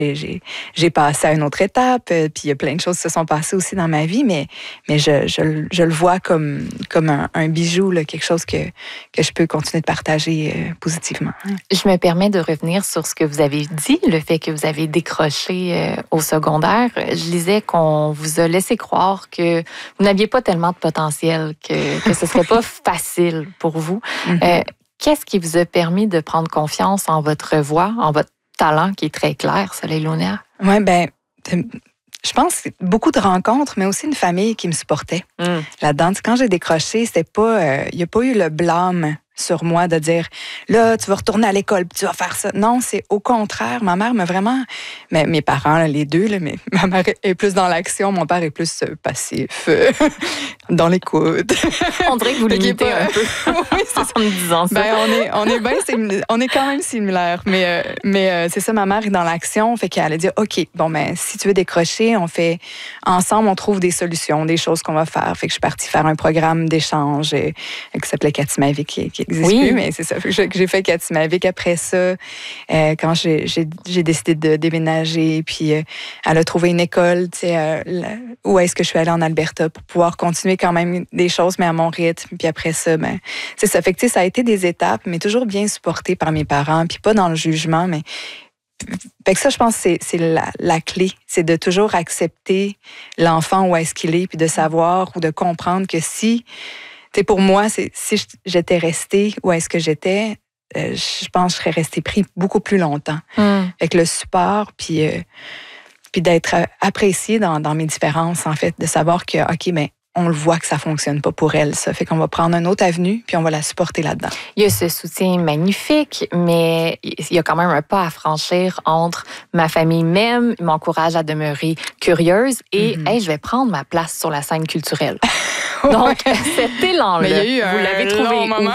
j'ai passé à une autre étape, puis il y a plein de choses qui se sont passées aussi dans ma vie, mais je le vois comme un bijou, là, quelque chose que je peux continuer de partager positivement. Je me permets de revenir sur ce que vous avez dit, le fait que vous avez décroché au secondaire. Je lisais qu'on vous a laissé croire que vous n'aviez pas tellement de potentiel, que ce serait pas facile pour vous. Mm-hmm. Qu'est-ce qui vous a permis de prendre confiance en votre voix, en votre talent qui est très clair, Soleil Launéa? Oui, je pense beaucoup de rencontres, mais aussi une famille qui me supportait là-dedans. Quand j'ai décroché, c'était pas, il n'y a pas eu le blâme sur moi de dire là, tu vas retourner à l'école puis tu vas faire ça. Non, c'est au contraire. Ma mère m'a vraiment. Mais mes parents, là, les deux, là, mais ma mère est plus dans l'action, mon père est plus passif, dans l'écoute. On dirait que vous l'imitez un peu. Oui, c'est ça. En me disant ça. On est quand même similaires, mais c'est ça, ma mère est dans l'action, fait qu'elle a dit OK, si tu veux décrocher, on fait ensemble, on trouve des solutions, des choses qu'on va faire. Fait que je suis partie faire un programme d'échange qui s'appelait Katimavik, qui n'existe plus, mais c'est ça. Fait que j'ai fait Katimavik après ça, quand j'ai décidé de déménager, puis elle a trouvé une école, tu sais, où est-ce que je suis allée en Alberta pour pouvoir continuer quand même des choses, mais à mon rythme. Puis après ça, c'est ça. Fait que, tu sais, ça a été des étapes, mais toujours bien supportée par mes parents, puis pas dans le jugement, mais fait que ça, je pense que c'est la clé, c'est de toujours accepter l'enfant où est-ce qu'il est, puis de savoir ou de comprendre que si, tu sais, pour moi, si j'étais restée où est-ce que j'étais, je pense que je serais restée pris beaucoup plus longtemps. Avec le support, puis d'être appréciée dans mes différences, en fait, de savoir que, OK, mais on le voit que ça fonctionne pas pour elle, ça. Fait qu'on va prendre une autre avenue, puis on va la supporter là-dedans. Il y a ce soutien magnifique, mais il y a quand même un pas à franchir entre ma famille m'aime, m'encourage à demeurer curieuse et je vais prendre ma place sur la scène culturelle. Donc, cet élan-là, vous l'avez trouvé moment.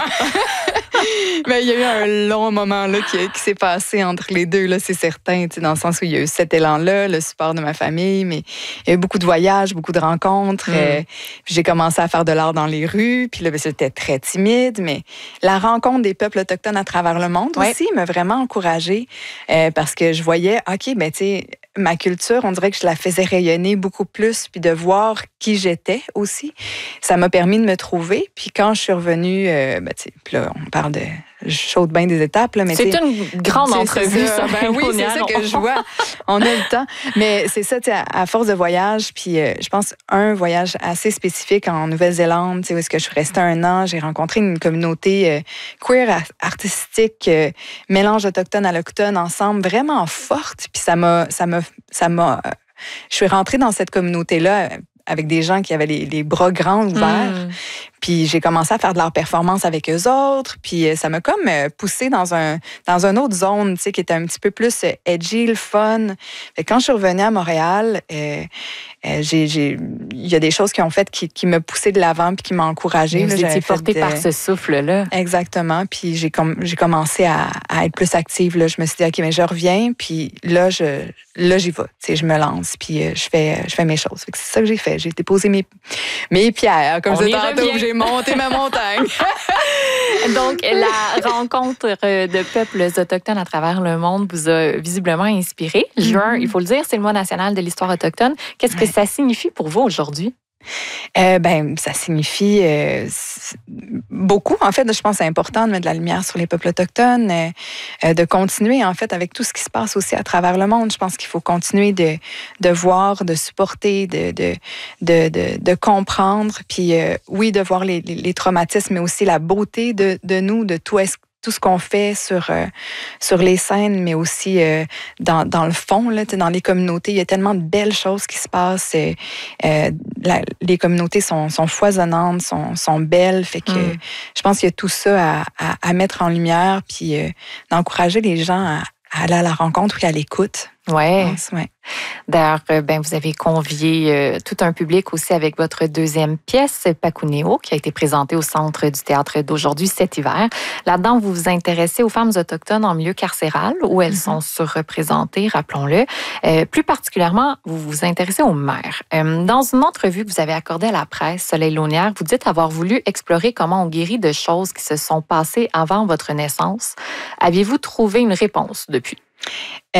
Mais il y a eu un long moment là, qui s'est passé entre les deux, là, c'est certain, dans le sens où il y a eu cet élan-là, le support de ma famille, mais il y a eu beaucoup de voyages, beaucoup de rencontres. Puis j'ai commencé à faire de l'art dans les rues, puis là, c'était très timide, mais la rencontre des peuples autochtones à travers le monde aussi m'a vraiment encouragée parce que je voyais, OK, tu sais, ma culture, on dirait que je la faisais rayonner beaucoup plus, puis de voir qui j'étais aussi. Ça m'a permis de me trouver. Puis quand je suis revenue, puis là, on parle de chaude bain des étapes. Là, mais c'est une grande entrevue, ça. Oui, c'est ça que je vois. On a le temps. Mais c'est ça, à force de voyage, puis je pense un voyage assez spécifique en Nouvelle-Zélande, où est-ce que je suis restée 1 an, j'ai rencontré une communauté queer artistique, mélange autochtone à l'autochtone ensemble, vraiment forte. Puis ça m'a je suis rentrée dans cette communauté-là avec des gens qui avaient les bras grands ouverts. Puis j'ai commencé à faire de leur performance avec eux autres. Puis ça m'a comme poussée dans une autre zone, tu sais, qui était un petit peu plus edgy, le fun. Fait que quand je suis revenue à Montréal, il y a des choses qui ont fait qui me poussaient de l'avant puis qui m'ont encouragée. Vous étiez portée par ce souffle-là. Exactement. Puis j'ai commencé à être plus active. Là. Je me suis dit, OK, mais je reviens. Puis là, j'y vais. Tu sais, je me lance. Puis je fais mes choses. Fait que c'est ça que j'ai fait. J'ai déposé mes pierres, comme je disais tantôt. J'ai monté ma montagne. Donc, la rencontre de peuples autochtones à travers le monde vous a visiblement inspiré. Juin, il faut le dire, c'est le mois national de l'histoire autochtone. Qu'est-ce que ça signifie pour vous aujourd'hui? Ça signifie beaucoup. En fait, je pense que c'est important de mettre de la lumière sur les peuples autochtones, de continuer, en fait, avec tout ce qui se passe aussi à travers le monde. Je pense qu'il faut continuer de voir, de supporter, de comprendre, puis oui, de voir les traumatismes, mais aussi la beauté de nous, de tout ce qu'on fait sur les scènes, mais aussi dans le fond, là, dans les communautés. Il y a tellement de belles choses qui se passent. Les communautés sont foisonnantes, sont belles. Fait que je pense qu'il y a tout ça à mettre en lumière, puis d'encourager les gens à aller à la rencontre et à l'écoute. Ouais. Ouais. D'ailleurs, vous avez convié tout un public aussi avec votre deuxième pièce, Pakuneo, qui a été présentée au Centre du théâtre d'aujourd'hui cet hiver. Là-dedans, vous vous intéressez aux femmes autochtones en milieu carcéral, où elles sont surreprésentées, rappelons-le. Plus particulièrement, vous vous intéressez aux mères. Dans une entrevue que vous avez accordée à la presse, Soleil Launéa, vous dites avoir voulu explorer comment on guérit de choses qui se sont passées avant votre naissance. Aviez-vous trouvé une réponse depuis?